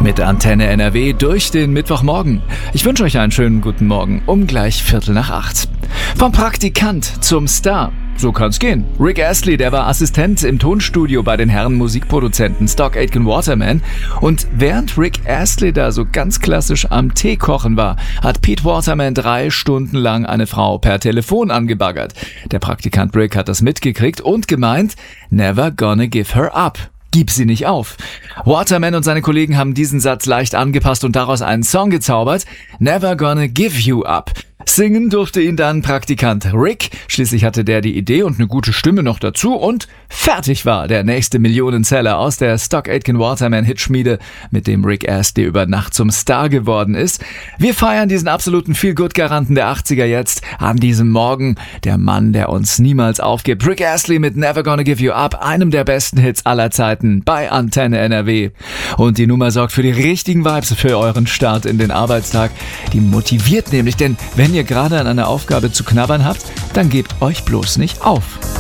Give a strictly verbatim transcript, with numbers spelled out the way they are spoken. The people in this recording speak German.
Mit Antenne N R W durch den Mittwochmorgen. Ich wünsche euch einen schönen guten Morgen um gleich Viertel nach acht. Vom Praktikant zum Star. So kann's gehen. Rick Astley, der war Assistent im Tonstudio bei den Herren Musikproduzenten Stock Aitken Waterman. Und während Rick Astley da so ganz klassisch am Tee kochen war, hat Pete Waterman drei Stunden lang eine Frau per Telefon angebaggert. Der Praktikant Rick hat das mitgekriegt und gemeint, never gonna give her up. Gib sie nicht auf. Waterman und seine Kollegen haben diesen Satz leicht angepasst und daraus einen Song gezaubert. Never gonna give you up. Singen durfte ihn dann Praktikant Rick. Schließlich hatte der die Idee und eine gute Stimme noch dazu und fertig war der nächste Millionenseller aus der Stock Aitken Waterman Hitschmiede, mit dem Rick Astley über Nacht zum Star geworden ist. Wir feiern diesen absoluten Feel-Good-Garanten der achtziger jetzt an diesem Morgen. Der Mann, der uns niemals aufgibt. Rick Astley mit Never Gonna Give You Up, einem der besten Hits aller Zeiten bei Antenne N R W. Und die Nummer sorgt für die richtigen Vibes für euren Start in den Arbeitstag. Die motiviert nämlich, denn wenn Wenn ihr gerade an einer Aufgabe zu knabbern habt, dann gebt euch bloß nicht auf.